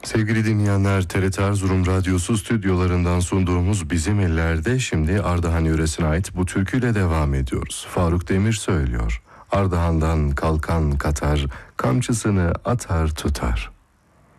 Sevgili dinleyenler, TRT Erzurum Radyosu stüdyolarından sunduğumuz Bizim Ellerde şimdi Ardahan yöresine ait bu türküyle devam ediyoruz. Faruk Demir söylüyor. Ardahan'dan kalkan Katar, kamçısını atar tutar.